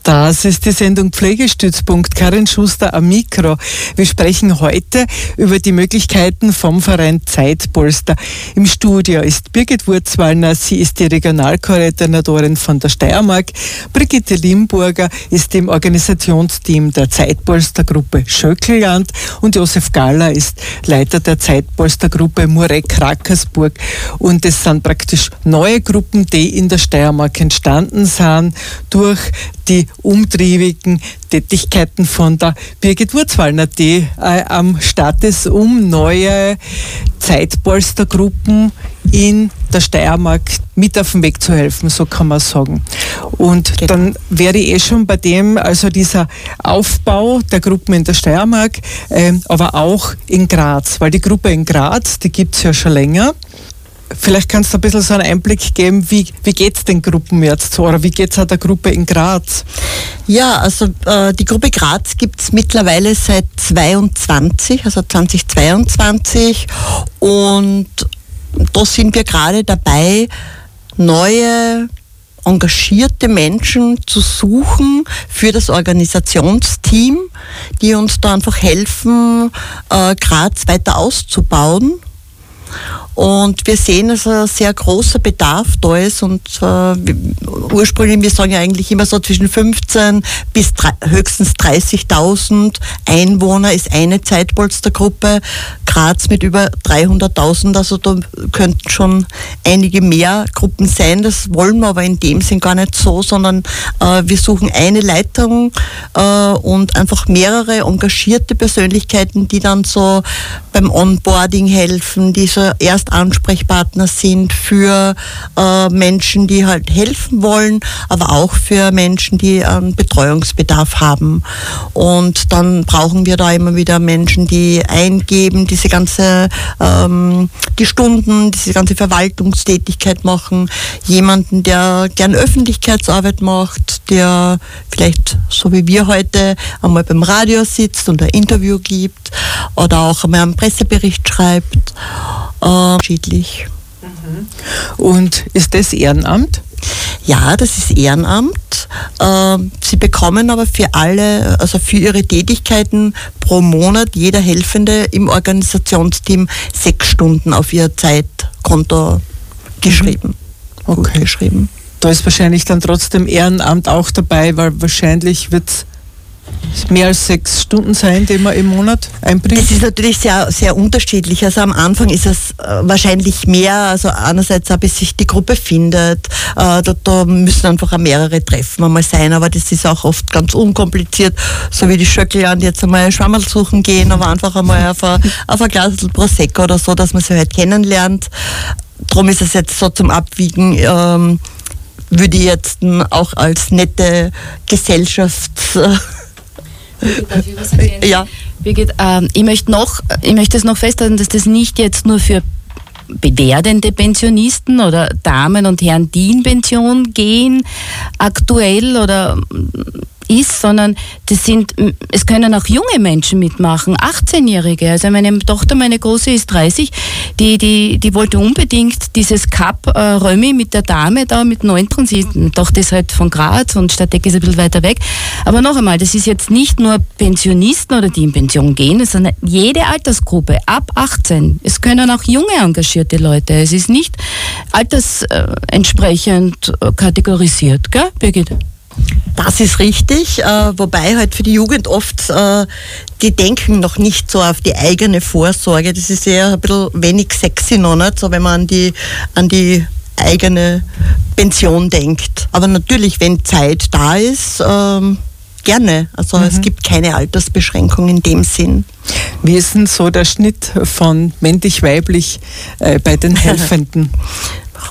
Das ist die Sendung Pflegestützpunkt. Karin Schuster am Mikro. Wir sprechen heute über die Möglichkeiten vom Verein Zeitpolster. Im Studio ist Birgit Wurzwallner, sie ist die Regionalkoordinatorin von der Steiermark. Brigitte Limburger ist im Organisationsteam der Zeitpolstergruppe Schöckelland und Josef Galler ist Leiter der Zeitpolstergruppe Mureck-Rackersburg. Und es sind praktisch neue Gruppen, die in der Steiermark entstanden sind durch die umtriebigen Tätigkeiten von der Birgit Wurzwallner, die am Start ist, um neue Zeitpolstergruppen in der Steiermark mit auf den Weg zu helfen, so kann man sagen. Und dann wäre ich schon bei dem, also dieser Aufbau der Gruppen in der Steiermark, aber auch in Graz, weil die Gruppe in Graz, die gibt es ja schon länger. Vielleicht kannst du ein bisschen so einen Einblick geben, wie geht es den Gruppen jetzt so, oder wie geht es auch der Gruppe in Graz? Ja, also die Gruppe Graz gibt es mittlerweile seit 2022 und da sind wir gerade dabei, neue engagierte Menschen zu suchen für das Organisationsteam, die uns da einfach helfen, Graz weiter auszubauen. Und wir sehen, dass ein sehr großer Bedarf da ist und ursprünglich, wir sagen ja eigentlich immer so zwischen 15 bis höchstens 30.000 Einwohner ist eine Zeitpolstergruppe, Graz mit über 300.000, also da könnten schon einige mehr Gruppen sein, das wollen wir aber in dem Sinn gar nicht so, sondern wir suchen eine Leitung und einfach mehrere engagierte Persönlichkeiten, die dann so beim Onboarding helfen, die so Ansprechpartner sind für Menschen, die halt helfen wollen, aber auch für Menschen, die einen Betreuungsbedarf haben. Und dann brauchen wir da immer wieder Menschen, die eingeben, diese ganze die Stunden, diese ganze Verwaltungstätigkeit machen, jemanden, der gern Öffentlichkeitsarbeit macht, der vielleicht, so wie wir heute, einmal beim Radio sitzt und ein Interview gibt oder auch einmal einen Pressebericht schreibt. Unterschiedlich. Und ist das Ehrenamt? Ja, das ist Ehrenamt. Sie bekommen aber für alle, also für ihre Tätigkeiten pro Monat, jeder Helfende im Organisationsteam 6 Stunden auf ihr Zeitkonto geschrieben. Okay. Geschrieben. Da ist wahrscheinlich dann trotzdem Ehrenamt auch dabei, weil wahrscheinlich wird es mehr als 6 Stunden sein, die man im Monat einbringt? Das ist natürlich sehr, sehr unterschiedlich. Also am Anfang ist es wahrscheinlich mehr, also einerseits auch, bis sich die Gruppe findet. Da müssen einfach auch mehrere Treffen einmal sein, aber das ist auch oft ganz unkompliziert, so wie die Schöckelland jetzt einmal Schwammerl suchen gehen, aber einfach einmal auf ein Glas Prosecco oder so, dass man sie halt kennenlernt. Darum ist es jetzt so zum Abwiegen, würde ich jetzt auch als nette Darf ich was ergänzen? Ja. Birgit, ich möchte es noch festhalten, dass das nicht jetzt nur für werdende Pensionisten oder Damen und Herren, die in Pension gehen, aktuell oder ist, sondern es können auch junge Menschen mitmachen, 18-Jährige. Also meine Tochter, meine Große ist 30, die wollte unbedingt dieses Cup Römi mit der Dame da mit 19, die Tochter ist halt von Graz und Stadtdeck ist ein bisschen weiter weg. Aber noch einmal, das ist jetzt nicht nur Pensionisten oder die in Pension gehen, sondern jede Altersgruppe ab 18. Es können auch junge engagierte Leute. Es ist nicht altersentsprechend kategorisiert, gell, Birgit? Das ist richtig, wobei halt für die Jugend oft, die denken noch nicht so auf die eigene Vorsorge. Das ist eher ein bisschen wenig sexy noch nicht, so wenn man an die eigene Pension denkt. Aber natürlich, wenn Zeit da ist, gerne. Also es gibt keine Altersbeschränkung in dem Sinn. Wie ist denn so der Schnitt von männlich-weiblich bei den Helfenden?